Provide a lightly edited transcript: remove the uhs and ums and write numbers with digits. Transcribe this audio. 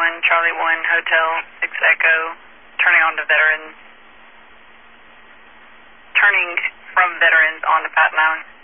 Charlie 1, Hotel 6 Echo, turning on to Veterans, turning from Veterans onto Pat 9.